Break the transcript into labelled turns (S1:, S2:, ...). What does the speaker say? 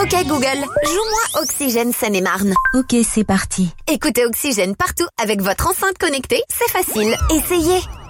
S1: Ok Google, joue-moi Oxygène Seine-et-Marne.
S2: Ok, c'est parti.
S1: Écoutez Oxygène partout avec votre enceinte connectée, c'est facile. Essayez.